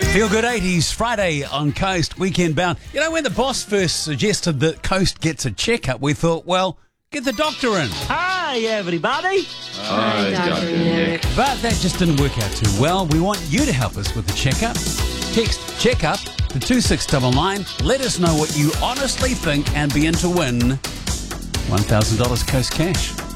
Feel Good 80s, Friday on Coast, weekend bound. You know, when the boss first suggested that Coast gets a checkup, we thought, well, get the doctor in. Hi, everybody. Hi, Dr. Nick. But that just didn't work out too well. We want you to help us with the checkup. Text checkup to 2699. Let us know what you honestly think and be in to win $1,000 Coast cash.